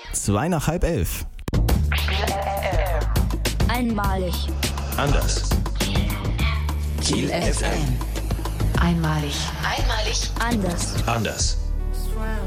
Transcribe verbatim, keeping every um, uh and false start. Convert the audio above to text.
Zwei nach halb elf. Einmalig. Anders. Kiel F M. Einmalig. Einmalig. Anders. Anders.